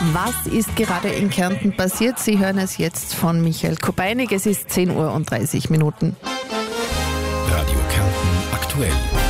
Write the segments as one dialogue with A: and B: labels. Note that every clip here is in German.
A: Was ist gerade in Kärnten passiert? Sie hören es jetzt von Michael Kubeinig. Es ist 10:30 Uhr.
B: Radio Kärnten aktuell.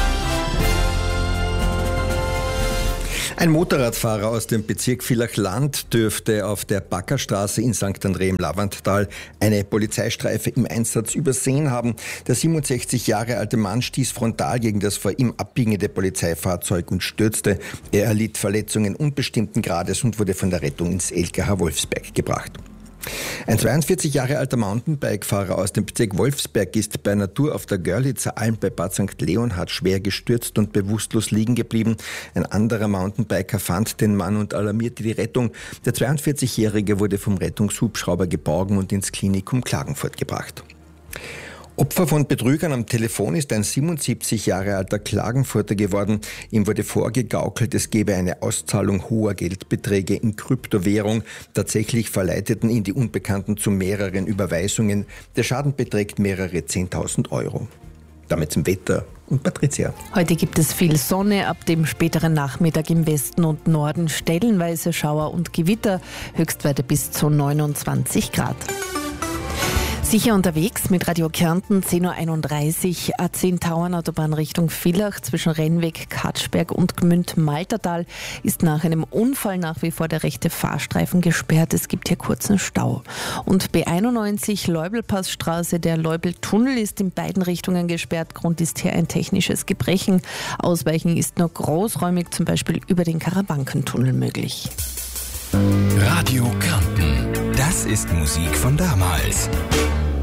C: Ein Motorradfahrer aus dem Bezirk Villach-Land dürfte auf der Backerstraße in St. André im Lavanttal eine Polizeistreife im Einsatz übersehen haben. Der 67 Jahre alte Mann stieß frontal gegen das vor ihm abbiegende Polizeifahrzeug und stürzte. Er erlitt Verletzungen unbestimmten Grades und wurde von der Rettung ins LKH Wolfsberg gebracht. Ein 42 Jahre alter Mountainbike-Fahrer aus dem Bezirk Wolfsberg ist bei einer Tour auf der Görlitzer Alm bei Bad St. Leonhard schwer gestürzt und bewusstlos liegen geblieben. Ein anderer Mountainbiker fand den Mann und alarmierte die Rettung. Der 42-Jährige wurde vom Rettungshubschrauber geborgen und ins Klinikum Klagenfurt gebracht. Opfer von Betrügern am Telefon ist ein 77 Jahre alter Klagenfurter geworden. Ihm wurde vorgegaukelt, es gebe eine Auszahlung hoher Geldbeträge in Kryptowährung. Tatsächlich verleiteten ihn die Unbekannten zu mehreren Überweisungen. Der Schaden beträgt mehrere 10.000 Euro. Damit zum Wetter und Patricia.
A: Heute gibt es viel Sonne, ab dem späteren Nachmittag im Westen und Norden stellenweise Schauer und Gewitter, Höchstwerte bis zu 29 Grad. Sicher unterwegs mit Radio Kärnten, 10:31 Uhr, A10 Tauernautobahn Richtung Villach zwischen Rennweg, Katschberg und Gmünd-Maltertal ist nach einem Unfall nach wie vor der rechte Fahrstreifen gesperrt. Es gibt hier kurzen Stau. Und B91 Leubelpassstraße, der Leubeltunnel ist in beiden Richtungen gesperrt. Grund ist hier ein technisches Gebrechen. Ausweichen ist nur großräumig, zum Beispiel über den Karawankentunnel möglich.
B: Radio Kärnten, das ist Musik von damals.